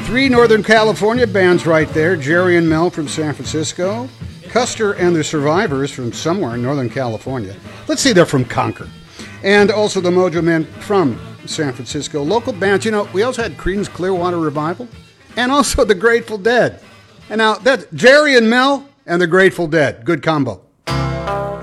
Three Northern California bands right there. Jerry and Mel from San Francisco. Custer and the Survivors from somewhere in Northern California. Let's see, they're from Concord. And also the Mojo Men from San Francisco. Local bands. You know, we also had Creedence Clearwater Revival. And also the Grateful Dead. And now that's Jerry and Mel and the Grateful Dead. Good combo.